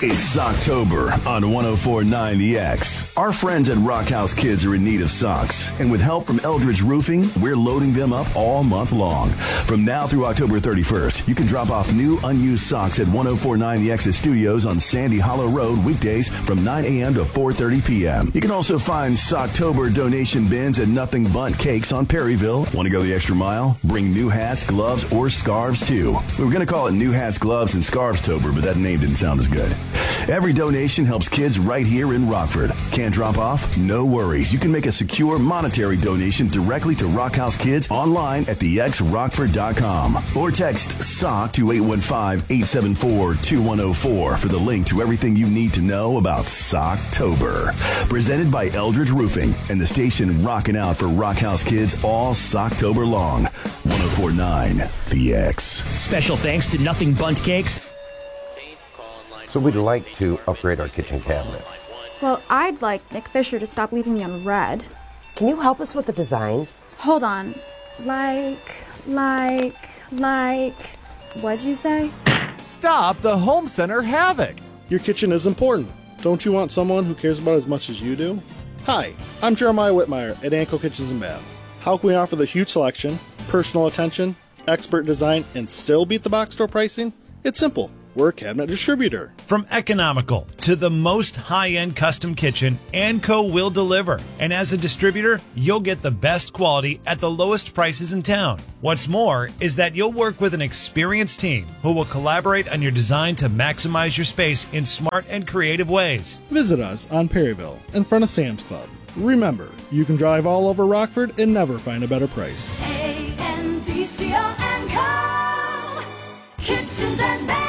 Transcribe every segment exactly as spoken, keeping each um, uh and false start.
It's Socktober on one oh four point nine The X. Our friends at Rock House Kids are in need of socks, and with help from Eldridge Roofing, we're loading them up all month long. From now through October thirty-first, you can drop off new unused socks at one oh four point nine The X's studios on Sandy Hollow Road weekdays from nine a.m. to four thirty p.m. You can also find Socktober donation bins at Nothing Bundt Cakes on Perryville. Want to go the extra mile? Bring new hats, gloves, or scarves too. We were going to call it New Hats, Gloves, and Scarves-tober, but that name didn't sound as good. Every donation helps kids right here in Rockford. Can't drop off? No worries. You can make a secure monetary donation directly to Rock House Kids online at the x rockford dot com or text SOCK to eight one five, eight seven four, two one oh four for the link to everything you need to know about Socktober. Presented by Eldridge Roofing and the station rocking out for Rock House Kids all Socktober long. one oh four point nine The X. Special thanks to Nothing Bundt Cakes. So we'd like to upgrade our kitchen cabinet. Well, I'd like Nick Fisher to stop leaving me on red. Can you help us with the design? Hold on. Like, like, like, what'd you say? Stop the home center havoc. Your kitchen is important. Don't you want someone who cares about it as much as you do? Hi, I'm Jeremiah Whitmire at Anco Kitchens and Baths. How can we offer the huge selection, personal attention, expert design, and still beat the box store pricing? It's simple. We're a cabinet distributor. From economical to the most high-end custom kitchen, Anco will deliver. And as a distributor, you'll get the best quality at the lowest prices in town. What's more is that you'll work with an experienced team who will collaborate on your design to maximize your space in smart and creative ways. Visit us on Perryville in front of Sam's Club. Remember, you can drive all over Rockford and never find a better price. A N D C O and Co. Kitchens and Baths.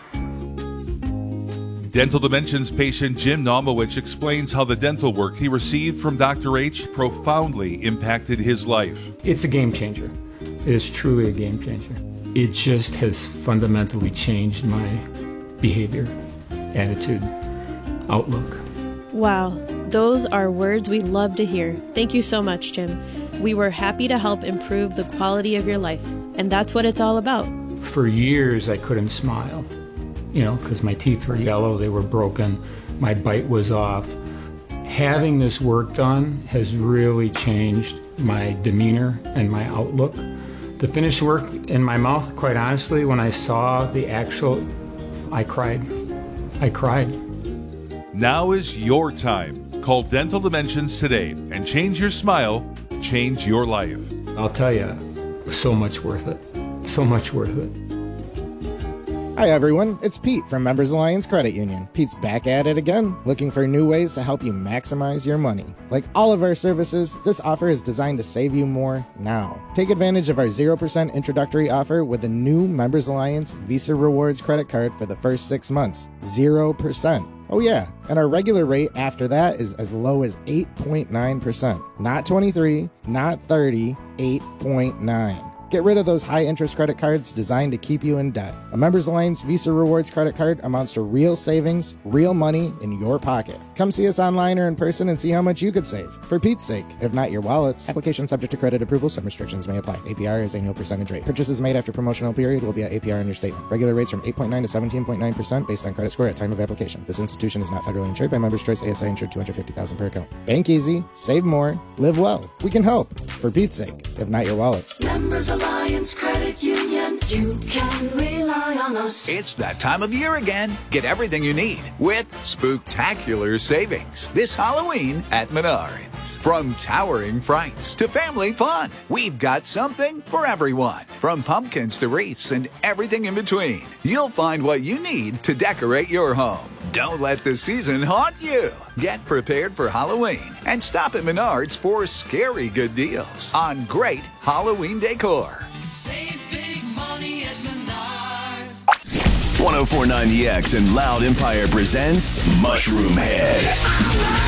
Dental Dimensions patient Jim Naumowicz explains how the dental work he received from Doctor H profoundly impacted his life. It's a game changer. It is truly a game changer. It just has fundamentally changed my behavior, attitude, outlook. Wow, those are words we love to hear. Thank you so much, Jim. We were happy to help improve the quality of your life, and that's what it's all about. For years, I couldn't smile. You know, because my teeth were yellow, they were broken, my bite was off. Having this work done has really changed my demeanor and my outlook. The finished work in my mouth, quite honestly, when I saw the actual, I cried. I cried. Now is your time. Call Dental Dimensions today and change your smile, change your life. I'll tell you, so much worth it. So much worth it. Hi everyone, it's Pete from Members Alliance Credit Union. Pete's back at it again, looking for new ways to help you maximize your money. Like all of our services, this offer is designed to save you more now. Take advantage of our zero percent introductory offer with the new Members Alliance Visa Rewards credit card for the first six months. zero percent. Oh yeah, and our regular rate after that is as low as eight point nine percent. Not twenty-three, not thirty, eight point nine. Get rid of those high-interest credit cards designed to keep you in debt. A Members Alliance Visa Rewards credit card amounts to real savings, real money in your pocket. Come see us online or in person and see how much you could save. For Pete's sake, if not your wallets. Application subject to credit approval. Some restrictions may apply. A P R is annual percentage rate. Purchases made after promotional period will be at A P R understatement. Regular rates from eight point nine to seventeen point nine percent based on credit score at time of application. This institution is not federally insured by Members Choice. A S I insured two hundred fifty thousand dollars per account. Bank easy, save more, live well. We can help. For Pete's sake, if not your wallets. Members Alliance Credit Union, you can rely on us. It's that time of year again. Get everything you need with spooktacular savings this Halloween at Menards. From towering frights to family fun, we've got something for everyone. From pumpkins to wreaths and everything in between, you'll find what you need to decorate your home. Don't let the season haunt you. Get prepared for Halloween and stop at Menards for scary good deals on great Halloween decor. Save big money at Menards. one oh four point nine The X and Loud Empire presents Mushroom Head.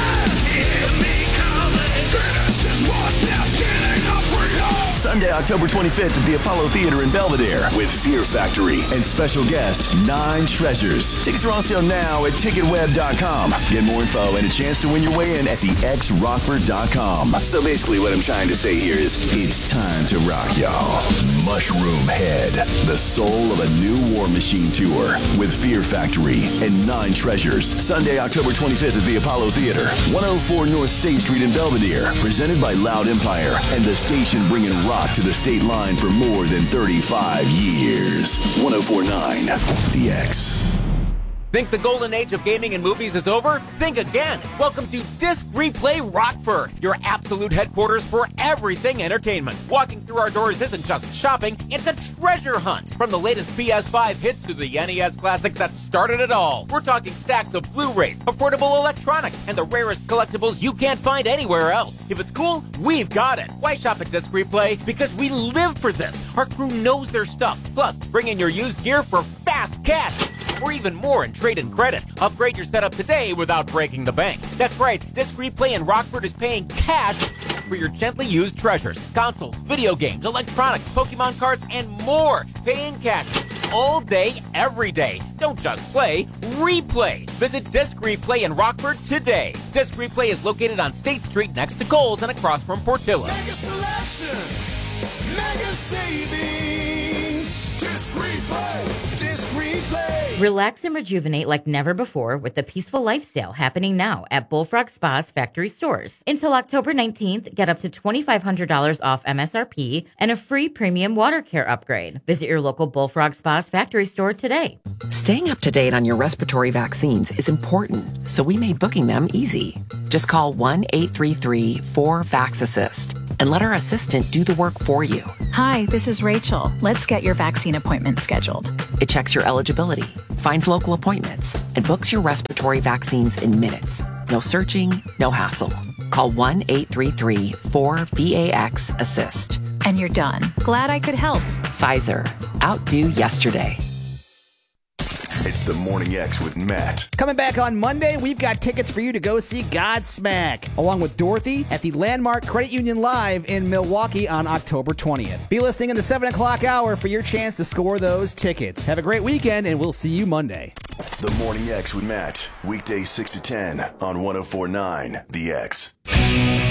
Sunday, October twenty-fifth at the Apollo Theater in Belvedere with Fear Factory and special guest Nine Treasures. Tickets are on sale now at ticket web dot com. Get more info and a chance to win your way in at the x rockford dot com. So basically what I'm trying to say here is it's time to rock, y'all. Mushroom Head, the soul of a new War Machine tour with Fear Factory and Nine Treasures. Sunday, October twenty-fifth at the Apollo Theater, one oh four North State Street in Belvedere. Presented by Loud Empire and the station bringing rock to the state line for more than thirty-five years. one oh four point nine The X. Think the golden age of gaming and movies is over? Think again. Welcome to Disc Replay Rockford, your absolute headquarters for everything entertainment. Walking through our doors isn't just shopping, it's a treasure hunt. From the latest P S five hits to the N E S classics that started it all. We're talking stacks of Blu-rays, affordable electronics, and the rarest collectibles you can't find anywhere else. If it's cool, we've got it. Why shop at Disc Replay? Because we live for this. Our crew knows their stuff. Plus, bring in your used gear for fast cash. Or even more in trade-in credit. Upgrade your setup today without breaking the bank. That's right, Disc Replay in Rockford is paying cash for your gently used treasures. Consoles, video games, electronics, Pokemon cards, and more. Paying cash all day, every day. Don't just play, replay. Visit Disc Replay in Rockford today. Disc Replay is located on State Street next to Kohl's and across from Portillo. Mega selection, mega savings. Disc Replay, Disc Replay. Relax and rejuvenate like never before with the Peaceful Life Sale happening now at Bullfrog Spa's factory stores. Until October nineteenth, get up to twenty-five hundred dollars off M S R P and a free premium water care upgrade. Visit your local Bullfrog Spa's factory store today. Staying up to date on your respiratory vaccines is important, so we made booking them easy. Just call one eight three three four vax assist and let our assistant do the work for you. Hi, this is Rachel. Let's get your vaccine appointment scheduled. It checks your eligibility, finds local appointments, and books your respiratory vaccines in minutes. No searching, no hassle. Call one eight three three four vax assist. And you're done. Glad I could help. Pfizer. Outdo yesterday. It's the Morning X with Matt. Coming back on Monday, we've got tickets for you to go see Godsmack, along with Dorothy at the Landmark Credit Union Live in Milwaukee on October twentieth. Be listening in the seven o'clock hour for your chance to score those tickets. Have a great weekend, and we'll see you Monday. The Morning X with Matt, weekdays six to ten on one oh four point nine The X.